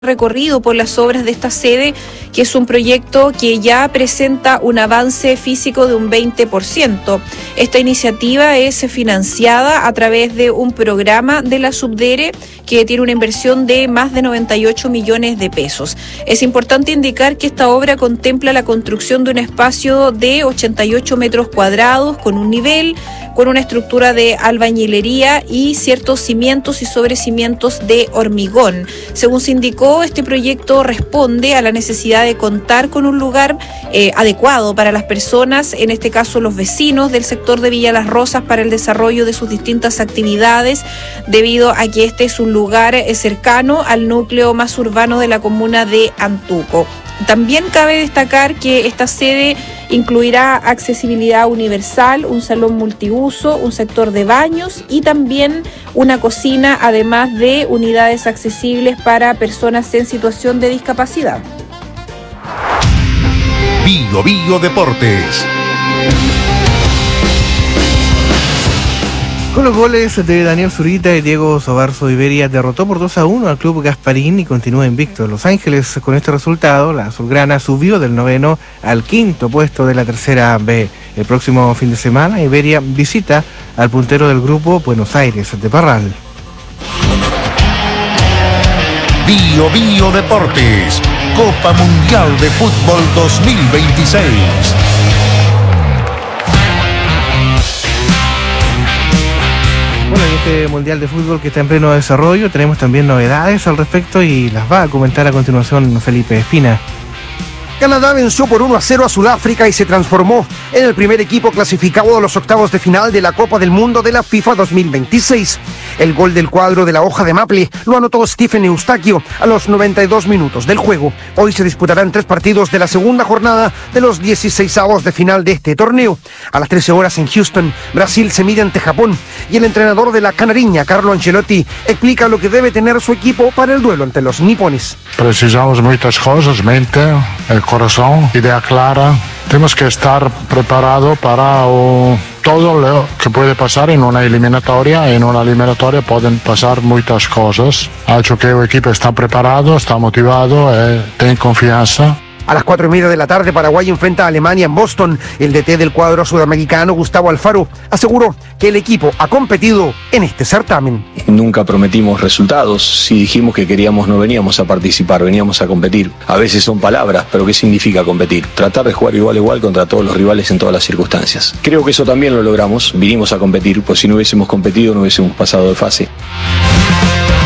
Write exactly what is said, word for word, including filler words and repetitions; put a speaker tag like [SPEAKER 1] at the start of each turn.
[SPEAKER 1] recorrido por las obras de esta sede, que es un proyecto que ya presenta un avance físico de un veinte por ciento. Esta iniciativa es financiada a través de un programa de la Subdere que tiene una inversión de más de noventa y ocho millones de pesos. Es importante indicar que esta obra contempla la construcción de un espacio de ochenta y ocho metros cuadrados con un nivel, con una estructura de albañilería y ciertos cimientos y sobrecimientos de hormigón. Según se indicó, este proyecto responde a la necesidad de contar con un lugar eh, adecuado para las personas, en este caso los vecinos del sector de Villa Las Rosas, para el desarrollo de sus distintas actividades, debido a que este es un lugar eh, cercano al núcleo más urbano de la comuna de Antuco. También cabe destacar que esta sede incluirá accesibilidad universal, un salón multiuso, un sector de baños y también una cocina, además de unidades accesibles para personas en situación de discapacidad.
[SPEAKER 2] Bio Bio Deportes.
[SPEAKER 3] Con los goles de Daniel Zurita y Diego Sobarzo, Iberia derrotó por dos a uno al club Gasparín y continúa invicto en Los Ángeles. Con este resultado, la azulgrana subió del noveno al quinto puesto de la tercera B. El próximo fin de semana, Iberia visita al puntero del grupo, Buenos Aires de Parral.
[SPEAKER 2] Bio Bio Deportes, Copa Mundial de Fútbol dos mil veintiséis.
[SPEAKER 3] Bueno, en este Mundial de Fútbol que está en pleno desarrollo, tenemos también novedades al respecto y las va a comentar a continuación Felipe Espina.
[SPEAKER 4] Canadá venció por uno a cero a Sudáfrica y se transformó en el primer equipo clasificado a los octavos de final de la Copa del Mundo de la FIFA dos mil veintiséis. El gol del cuadro de la hoja de maple lo anotó Stephen Eustaquio a los noventa y dos minutos del juego. Hoy se disputarán tres partidos de la segunda jornada de los dieciseisavos de final de este torneo. A las trece horas en Houston, Brasil se mide ante Japón y el entrenador de la canariña, Carlo Ancelotti, explica lo que debe tener su equipo para el duelo ante los nipones.
[SPEAKER 5] Precisamos muchas cosas, mente, el corazón, idea clara. Tenemos que estar preparados para oh, todo lo que puede pasar en una eliminatoria. En una eliminatoria pueden pasar muchas cosas. Ha hecho que el equipo está preparado, está motivado, eh, tiene confianza.
[SPEAKER 4] A las cuatro y media de la tarde, Paraguay enfrenta a Alemania en Boston. El D T del cuadro sudamericano, Gustavo Alfaro, aseguró que el equipo ha competido en este certamen.
[SPEAKER 6] Nunca prometimos resultados. Si dijimos que queríamos, no veníamos a participar, veníamos a competir. A veces son palabras, pero ¿qué significa competir? Tratar de jugar igual a igual contra todos los rivales en todas las circunstancias. Creo que eso también lo logramos. Vinimos a competir, pues si no hubiésemos competido no hubiésemos pasado de fase.